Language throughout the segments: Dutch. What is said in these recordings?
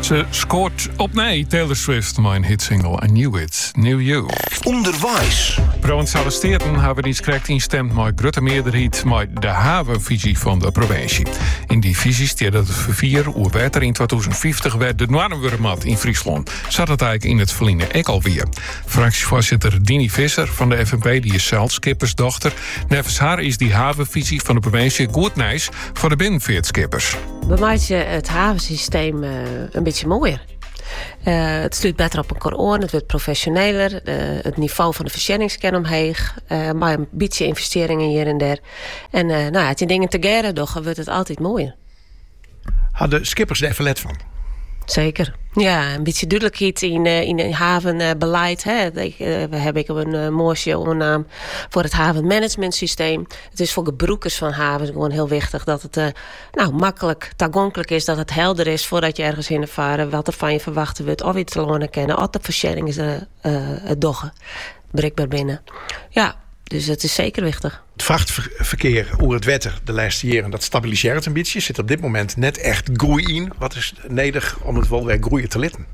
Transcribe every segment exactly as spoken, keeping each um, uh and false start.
Ze scoort op nee, Taylor Swift, mijn hitsingle I Knew It, Knew You. Onderwijs. Provinciale Staten hebben iets correct instemd met grote meerderheid met de havenvisie van de provincie. In die visie staat dat het vervier hoe water in tweeduizend vijftig werd de norm in Friesland. Zat het eigenlijk in het verliezen ook alweer. Fractievoorzitter Dini Visser van de F N P, die is zelf skippersdochter. Nevens haar is die havenvisie van de provincie goed nieuws voor de binnenvaartskippers. We maken het havensysteem uh, een beetje mooier. Uh, het sluit beter op elkaar aan, het wordt professioneler. Uh, het niveau van de verzendings kan omheeg. Uh, maar een beetje investeringen hier en daar. En uh, nou, als je dingen together doet, dan wordt het altijd mooier. Hadden skippers er even let van? Zeker. Ja, een beetje duidelijkheid in, uh, in het havenbeleid. Hè. Ik, uh, we hebben ik een uh, mooie ondernaam voor het havenmanagementsysteem. Het is voor gebruikers van havens gewoon heel wichtig dat het uh, nou, makkelijk, toegankelijk is, dat het helder is voordat je ergens heen varen, wat er van je verwachten wordt, of je het te lonen kennen, of de verzending is uh, uh, het doggen, bereikbaar binnen. Ja, dus het is zeker wichtig. Het vrachtverkeer over het wetter de laatste jaren, dat stabiliseert een beetje. Zit op dit moment net echt groei in. Wat is nodig om het wel weer groeien te litten?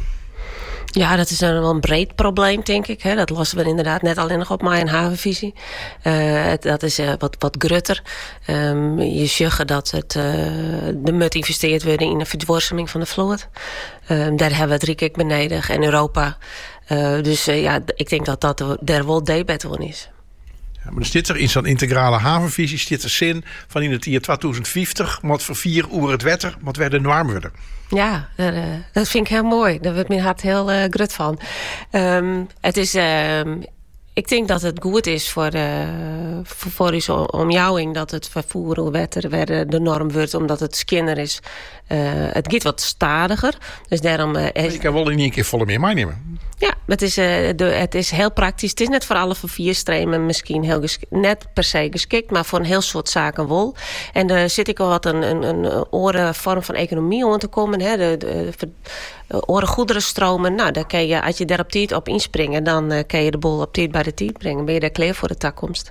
Ja, dat is een, wel een breed probleem, denk ik. Hè. Dat lossen we inderdaad net alleen nog op mijn een havenvisie. Uh, dat is uh, wat, wat grutter. Um, je zegt dat het, uh, de moet investeerd worden in de verdwarseling van de vloot. Um, daar hebben we het drie keer beneden en Europa. Uh, dus uh, ja, ik denk dat dat er wel debat van is. Ja, maar er zit er in zo'n integrale havenvisie zit er zin van in het jaar tweeduizend vijftig moet vervier over het wetter moet weer de norm worden. Ja, dat, uh, dat vind ik heel mooi. Daar wordt mijn hart heel uh, grut van. Um, het is, uh, ik denk dat het goed is voor, uh, voor, voor uw omjouwing dat het vervoer over wetter weer de norm wordt, omdat het skinner is. Uh, het gaat wat stadiger. Dus daarom. Uh, is... Je kan wel in één keer volle meer meenemen. Ja, het is, uh, de, het is heel praktisch. Het is net voor alle vervierstremen misschien heel geschikt, net per se geschikt, maar voor een heel soort zaken wel. En er zit ik wel wat een, een, een oren vorm van economie om te komen. Hè. De, de, de, de oren goederenstromen. Nou, daar kan je, als je daar op tijd op inspringen, dan uh, kan je de boel op tijd bij de tijd brengen. Ben je daar klaar voor de toekomst.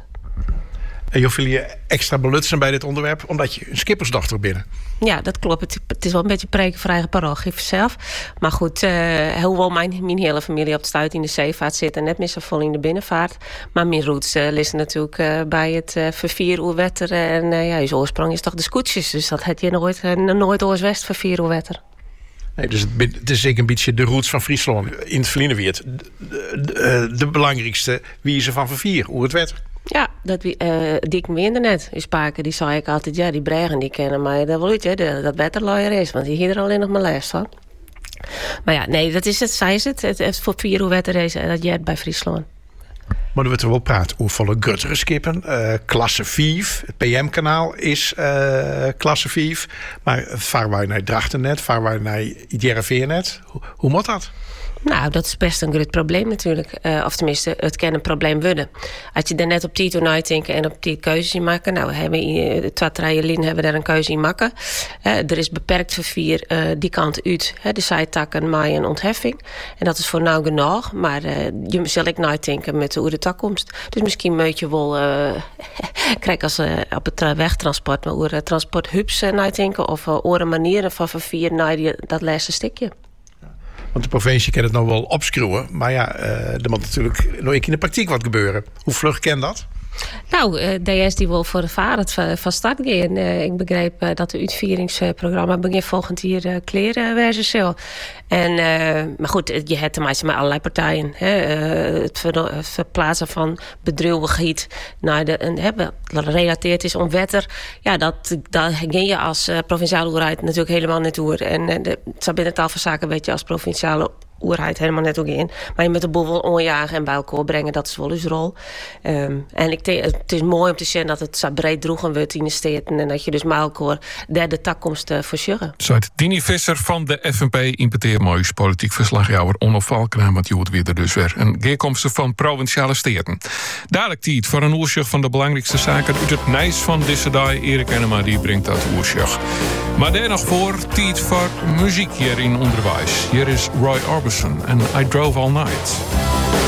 En je wil je extra belutsen bij dit onderwerp, omdat je een skippersdochter binnen. Ja, dat klopt. Het, het is wel een beetje preken voor eigen parochie zelf. Maar goed, uh, hoewel mijn, mijn hele familie op de stuit in de zeevaart zit en net meer zo vol in de binnenvaart. Maar mijn roots uh, liggen natuurlijk uh, bij het uh, vervier oer wetter. En uh, ja, je oorsprong is toch de scootjes. Dus dat had je nooit, uh, nooit oors-west vervier oer wetter. Nee, dus het, het is zeker een beetje de roots van Friesland in het verliezen weer. De, de, de, de belangrijkste wie ze van vervier, hoe het wetter. Ja, dat uh, die ik meende net. Die spaken, die zei ik altijd, ja, die bregen die kennen mij dat wel uit, hè, de, dat wetterlooier is, want die hier er alleen nog maar les van. Maar ja, nee, dat is het, zij is het. Het is voor vier uur wetter is dat jij bij Friesland. Maar dan wordt er wel praat over volle guttere skippen. Uh, klasse vijf, het P M-kanaal is uh, klasse vijf. Maar varen wij naar Drachtennet, varen wij naar I D R V-net. Hoe, hoe moet dat? Nou, dat is best een groot probleem natuurlijk. Uh, of tenminste, het kan een probleem worden. Als je er net op Tito nadenken en op die keuzes in maken. Nou, we hebben in Twatrajelin hebben daar een keuze in maken. Uh, er is beperkt vervier uh, die kant uit. Uh, de zijtakken maar een ontheffing. En dat is voor nou genoeg. Maar uh, je zal ik nadenken met hoe de toekomst. Dus misschien moet je wel uh, krijg als uh, op het uh, wegtransport, maar hoe uh, transporthubs uh, nadenken of uh, andere manieren van vervier naar die, dat laatste stukje. Want de provincie kan het nou wel opschroeven. Maar ja, uh, er moet natuurlijk nog in de praktijk wat gebeuren. Hoe vlug kan dat? Nou, uh, D S die wil voor de vaart van start gaan. Uh, ik begreep uh, dat de uitvieringsprogramma begin volgend jaar uh, kleren wezen zal. En, uh, maar goed, je hebt te maken met allerlei partijen. Hè. Uh, het, ver, het verplaatsen van bedrijvigheid naar de een, hè, wat gerelateerd is om wetter. Ja, dat, dat ging je als uh, provinciale overheid natuurlijk helemaal niet door. En uh, de, het zou binnen tal van zaken weet je als provinciale oerheid helemaal net ook in. Maar je moet de boel wel onjagen en bij elkaar brengen. Dat is wel eens rol. Um, en ik denk, het is mooi om te zien dat het zo breed droegen wordt in de steden. En dat je dus met elkaar derde takkomst uh, verzorgen. Zuid Dini Visser van de F N P importeert moois politiek verslagjouwer Onno Valkena. Want je hoort weer er dus weer een geerkomsten van provinciale steden. Dadelijk tijd voor een oorzicht van de belangrijkste zaken uit het nijs van deze dag. Erik Enema die brengt dat oorzicht. Maar daar nog voor tijd voor muziek hier in onderwijs. Hier is Roy Orbison en I Drove All Night.